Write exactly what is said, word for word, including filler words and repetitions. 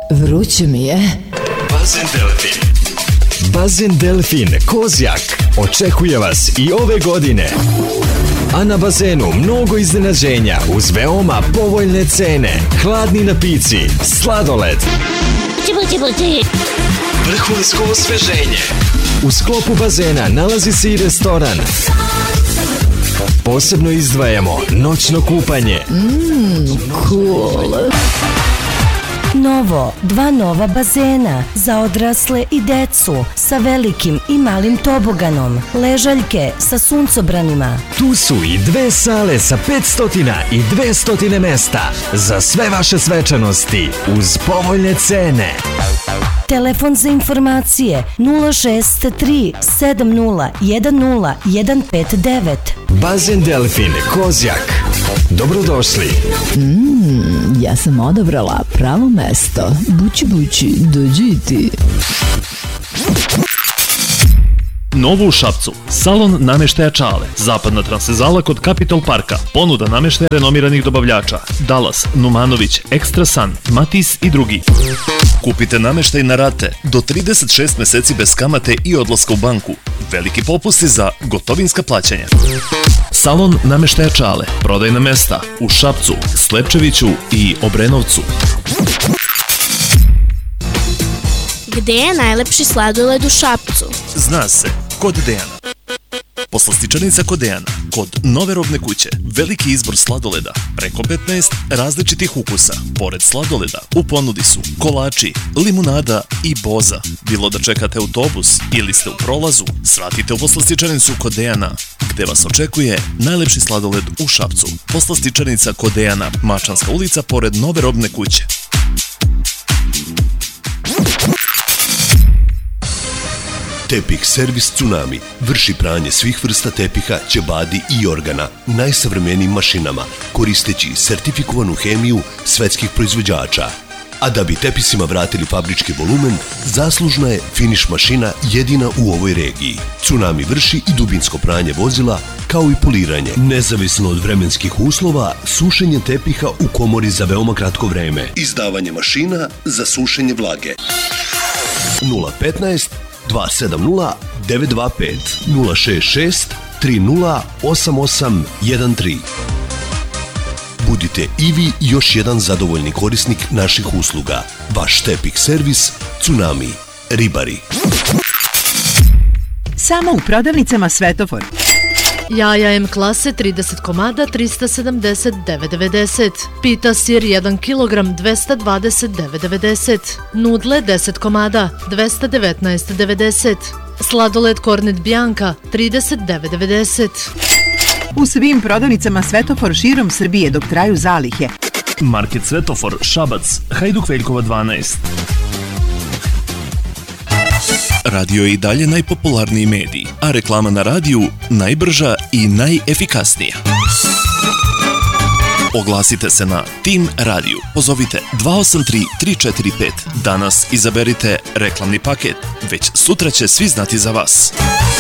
Vruće mi je. Bazen Delfin. Bazen Delfin Kozjak očekuje vas i ove godine. A na bazenu mnogo iznenađenja uz veoma povoljne cene. Hladni napici, sladoled, vrhunsko osveženje. U sklopu bazena nalazi se i restoran. Posebno izdvajamo noćno kupanje. Mmm, cool. Novo, dva nova bazena za odrasle i decu sa velikim i malim toboganom, ležaljke sa suncobranima. Tu su i dve sale sa petsto i dvesta mesta za sve vaše svečanosti uz povoljne cene. Telefon za informacije nula šest tri sedam nula jedan nula jedan pet devet. Bazen Delfin Kozjak. Dobrodošli. Mmm, ja sam odabrala pravo mesto. Bući, bući, dođi i ti. Novo u Šapcu. Salon nameštaja Čale. Zapadna transvezala kod Capitol Parka. Ponuda nameštaja renomiranih dobavljača. Dalas, Numanović, Extra Sun, Matis i drugi. Kupite nameštaj na rate do trideset šest meseci bez kamate i odlaska u banku. Veliki popusti za gotovinska plaćanja. Salon nameštaja Čale. Prodajna mesta u Šapcu, Slepčeviću i Obrenovcu. Gde je najlepši sladoled u Šapcu? Zna se, kod Dejana. Poslastičarnica kod Dejana, kod Nove robne kuće. Veliki izbor sladoleda, preko petnaest različitih ukusa. Pored sladoleda, u ponudi su kolači, limunada i boza. Bilo da čekate autobus ili ste u prolazu, svratite u poslastičarnicu kod Dejana, gde vas očekuje najlepši sladoled u Šapcu. Poslastičarnica kod Dejana, Mačanska ulica, pored Nove robne kuće. Tepih servis Tsunami vrši pranje svih vrsta tepiha, ćebadi i organa najsavremenijim mašinama, koristeći sertifikovanu hemiju svetskih proizvođača. A da bi tepisima vratili fabrički volumen, zaslužna je finiš mašina jedina u ovoj regiji. Tsunami vrši i dubinsko pranje vozila, kao i poliranje. Nezavisno od vremenskih uslova, sušenje tepiha u komori za veoma kratko vreme. Izdavanje mašina za sušenje vlage. nula petnaest dva sedam nula devet dva pet nula šest šest tri nula osam osam jedan tri. Budite i vi još jedan zadovoljni korisnik naših usluga. Vaš tepih servis Tsunami. Ribari. Samo u prodavnicama Svetofor. Jaja M klase trideset komada trista sedamdeset devet devedeset. Pita sir jedan kilogram dvesta dvadeset devet devedeset. Nudle deset komada dvesta devetnaest devedeset. Sladoled Kornet Bianca trideset devet devedeset. U svim prodavnicama Svetofor širom Srbije dok traju zalihe. Market Svetofor, Šabac, Hajduk Veljkova dvanaest. Radio je i dalje najpopularniji medij, a reklama na radiju najbrža i najefikasnija. Oglasite se na Team Radio. Pozovite dva osam tri tri četiri pet. Danas izaberite reklamni paket. Već sutra će svi znati za vas.